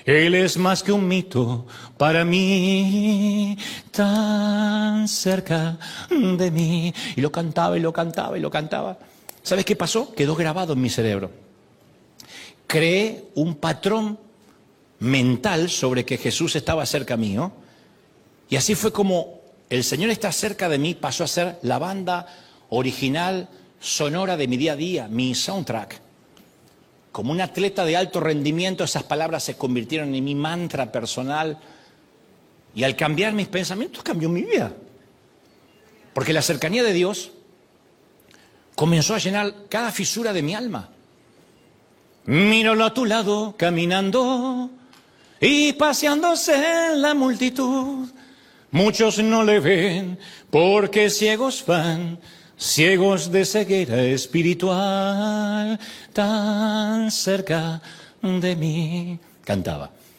Él es más que un mito para mí, tan cerca de mí. Y lo cantaba y lo cantaba y lo cantaba. ¿Sabes qué pasó? Quedó grabado en mi cerebro. Creé un patrón mental sobre que Jesús estaba cerca mío. Y así fue como el Señor está cerca de mí, pasó a ser la banda original sonora de mi día a día, mi soundtrack. Como un atleta de alto rendimiento, esas palabras se convirtieron en mi mantra personal. Y al cambiar mis pensamientos, cambió mi vida. Porque la cercanía de Dios comenzó a llenar cada fisura de mi alma. Míralo a tu lado, caminando y paseándose en la multitud. Muchos no le ven porque ciegos van, ciegos de ceguera espiritual, tan cerca de mí. Cantaba.